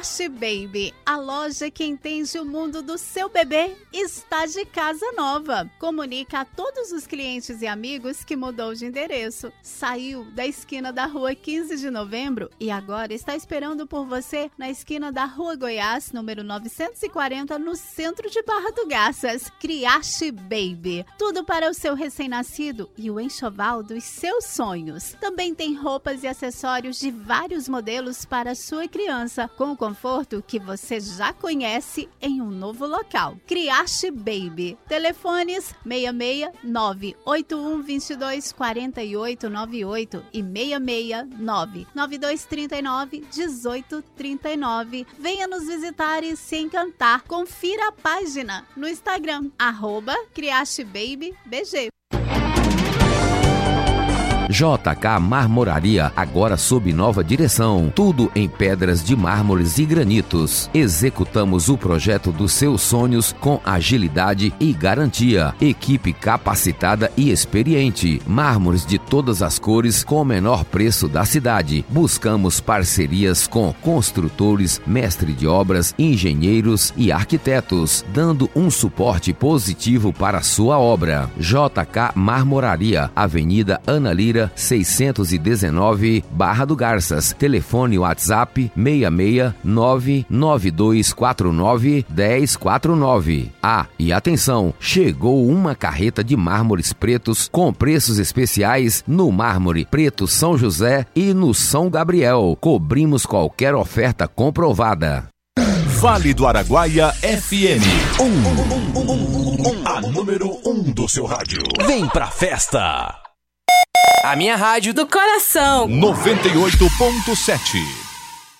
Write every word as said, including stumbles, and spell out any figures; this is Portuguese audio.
Criaste Baby, a loja que entende o mundo do seu bebê, está de casa nova. Comunica a todos os clientes e amigos que mudou de endereço. Saiu da esquina da rua quinze de novembro e agora está esperando por você na esquina da rua Goiás, número novecentos e quarenta, no centro de Barra do Garças. Criaste Baby, tudo para o seu recém-nascido e o enxoval dos seus sonhos. Também tem roupas e acessórios de vários modelos para a sua criança, com o conforto que você já conhece em um novo local. Criaste Baby. Telefones seis seis nove oito um dois dois quatro oito nove oito e seis seis nove nove dois três nove um oito três nove. Venha nos visitar e se encantar. Confira a página no Instagram, arroba Criaste Baby B G. J K Marmoraria, agora sob nova direção. Tudo em pedras de mármores e granitos. Executamos o projeto dos seus sonhos com agilidade e garantia. Equipe capacitada e experiente. Mármores de todas as cores com o menor preço da cidade. Buscamos parcerias com construtores, mestre de obras, engenheiros e arquitetos, dando um suporte positivo para a sua obra. J K Marmoraria, Avenida Ana Lira, seiscentos e dezenove, Barra do Garças. Telefone WhatsApp seis seis nove nove dois quatro nove um zero quatro nove. Ah, e atenção, chegou uma carreta de mármores pretos com preços especiais no mármore preto São José e no São Gabriel. Cobrimos qualquer oferta comprovada. Vale do Araguaia F M, um, um, um, um, um, a número um do seu rádio. Vem pra festa! A minha rádio do coração. noventa e oito ponto sete.